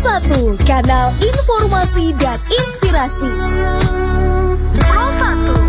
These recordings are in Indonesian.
Pro1, kanal informasi dan inspirasi. Pro1.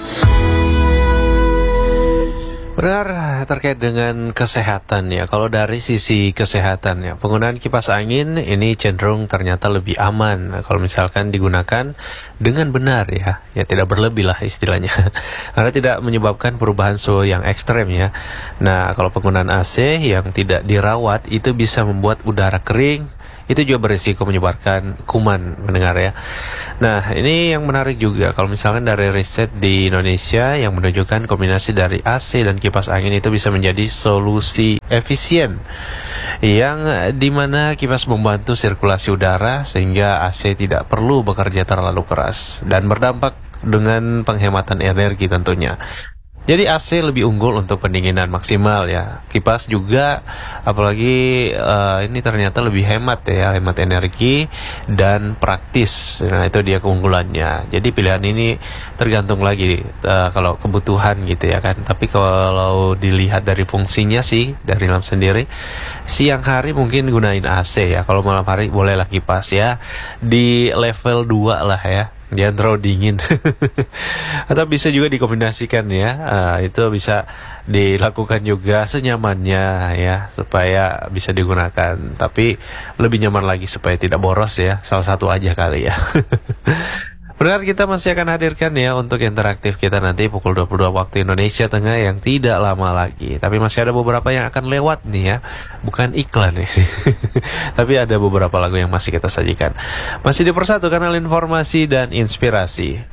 Benar, terkait dengan kesehatan ya. Kalau dari sisi kesehatan ya, penggunaan kipas angin ini cenderung ternyata lebih aman kalau misalkan digunakan dengan benar ya tidak berlebih lah istilahnya. Karena tidak menyebabkan perubahan suhu yang ekstrem ya. Nah, kalau penggunaan AC yang tidak dirawat itu bisa membuat udara kering. Itu juga berisiko menyebarkan kuman mendengar ya. Nah, ini yang menarik juga kalau misalkan dari riset di Indonesia yang menunjukkan kombinasi dari AC dan kipas angin itu bisa menjadi solusi efisien, yang dimana kipas membantu sirkulasi udara sehingga AC tidak perlu bekerja terlalu keras dan berdampak dengan penghematan energi tentunya. Jadi AC lebih unggul untuk pendinginan maksimal ya. Kipas juga, apalagi ini ternyata lebih hemat ya, hemat energi dan praktis. Nah, itu dia keunggulannya. Jadi pilihan ini tergantung lagi kalau kebutuhan gitu ya kan. Tapi kalau dilihat dari fungsinya sih, dari dalam sendiri, siang hari mungkin gunain AC ya. Kalau malam hari bolehlah kipas ya. Di level 2 lah ya. Jangan terlalu dingin. Atau bisa juga dikombinasikan ya. Itu bisa dilakukan juga senyamannya ya, supaya bisa digunakan. Tapi lebih nyaman lagi supaya tidak boros ya. Salah satu aja kali ya. Benar, kita masih akan hadirkan ya untuk interaktif kita nanti pukul 22 waktu Indonesia Tengah yang tidak lama lagi. Tapi masih ada beberapa yang akan lewat nih ya. Bukan iklan ya. Tapi ada beberapa lagu yang masih kita sajikan. Masih di Pro1, kanal informasi dan inspirasi.